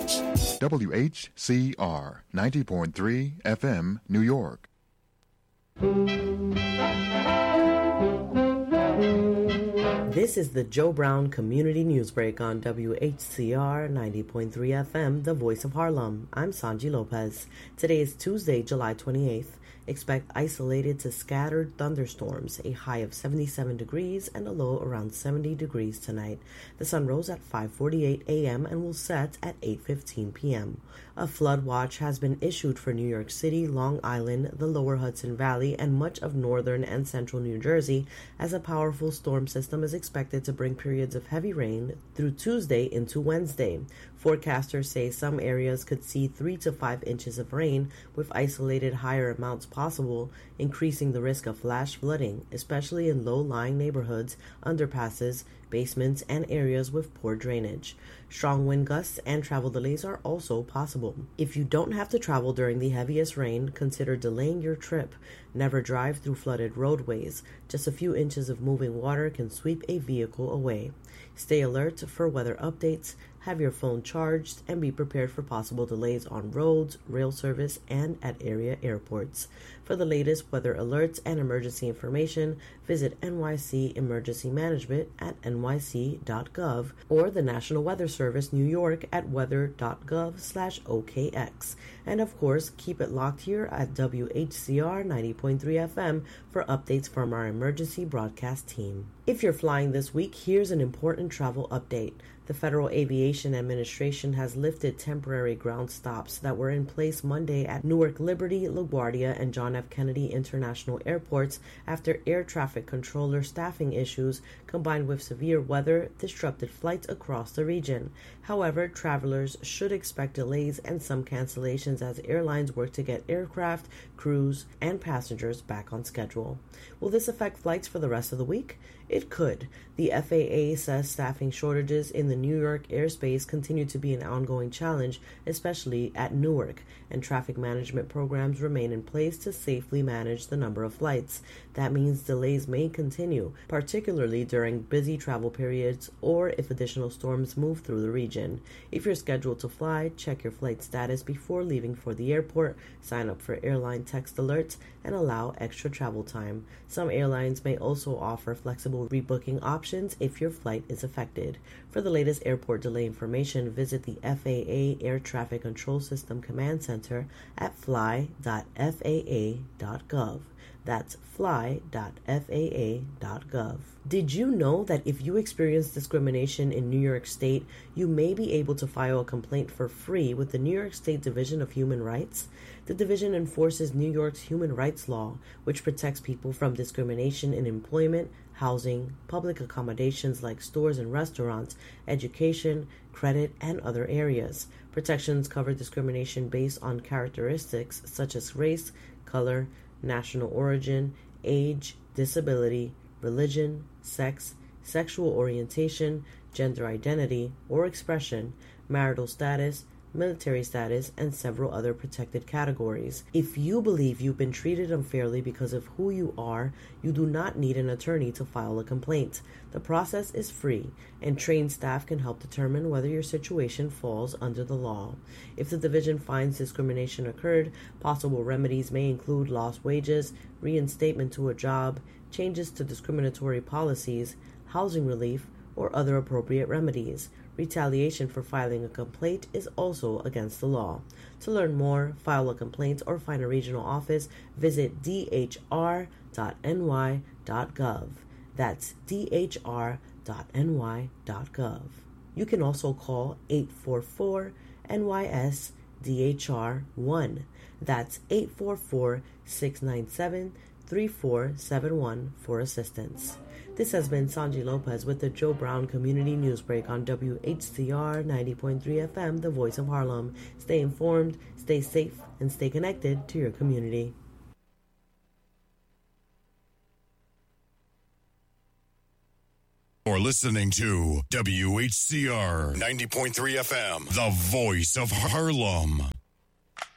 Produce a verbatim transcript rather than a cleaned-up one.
W H C R ninety point three F M, New York. This is the Joe Brown Community Newsbreak on W H C R ninety point three F M, the voice of Harlem. I'm Sanji Lopez. Today is Tuesday, July twenty-eighth. Expect isolated to scattered thunderstorms, a high of seventy-seven degrees and a low around seventy degrees tonight. The sun rose at five forty-eight a.m. and will set at eight fifteen p.m. A flood watch has been issued for New York City, Long Island, the lower Hudson Valley, and much of northern and central New Jersey, as a powerful storm system is expected to bring periods of heavy rain through Tuesday into Wednesday. Forecasters say some areas could see three to five inches of rain, with isolated higher amounts possible, increasing the risk of flash flooding, especially in low-lying neighborhoods, underpasses, basements, and areas with poor drainage. Strong wind gusts and travel delays are also possible. If you don't have to travel during the heaviest rain, consider delaying your trip. Never drive through flooded roadways. Just a few inches of moving water can sweep a vehicle away. Stay alert for weather updates, have your phone charged, and be prepared for possible delays on roads, rail service, and at area airports. For the latest weather alerts and emergency information, visit N Y C Emergency Management at N Y C dot gov or the National Weather Service New York at weather.gov slash OKX. And of course, keep it locked here at W H C R ninety point three F M for updates from our emergency broadcast team. If you're flying this week, here's an important travel update. The Federal Aviation Administration has lifted temporary ground stops that were in place Monday at Newark Liberty, LaGuardia, and John F. Kennedy International Airports after air traffic controller staffing issues combined with severe weather disrupted flights across the region. However, travelers should expect delays and some cancellations as airlines work to get aircraft, crews, and passengers back on schedule. Will this affect flights for the rest of the week? It could. The F A A says staffing shortages in the New York airspace continue to be an ongoing challenge, especially at Newark, and traffic management programs remain in place to safely manage the number of flights. That means delays may continue, particularly during busy travel periods or if additional storms move through the region. If you're scheduled to fly, check your flight status before leaving for the airport, sign up for airline text alerts, and allow extra travel time. Some airlines may also offer flexible rebooking options if your flight is affected. For the latest airport delay information, visit the F A A Air Traffic Control System Command Center at fly dot F A A dot gov. That's fly dot F A A dot gov. Did you know that if you experience discrimination in New York State, you may be able to file a complaint for free with the New York State Division of Human Rights? The division enforces New York's human rights law, which protects people from discrimination in employment, housing, public accommodations like stores and restaurants, education, credit, and other areas. Protections cover discrimination based on characteristics such as race, color, national origin, age, disability, religion, sex, sexual orientation, gender identity or expression, marital status, military status, and several other protected categories. If you believe you've been treated unfairly because of who you are, you do not need an attorney to file a complaint. The process is free, and trained staff can help determine whether your situation falls under the law. If the division finds discrimination occurred, possible remedies may include lost wages, reinstatement to a job, changes to discriminatory policies, housing relief, or other appropriate remedies. Retaliation for filing a complaint is also against the law. To learn more, file a complaint, or find a regional office, visit d h r dot n y dot gov. That's d h r dot n y dot gov. You can also call eight four four N Y S D H R one. That's eight four four, six nine seven, three four seven one for assistance. This has been Sanji Lopez with the Joe Brown Community Newsbreak on W H C R ninety point three F M, the voice of Harlem. Stay informed, stay safe, and stay connected to your community. You're listening to W H C R ninety point three F M, the voice of Harlem.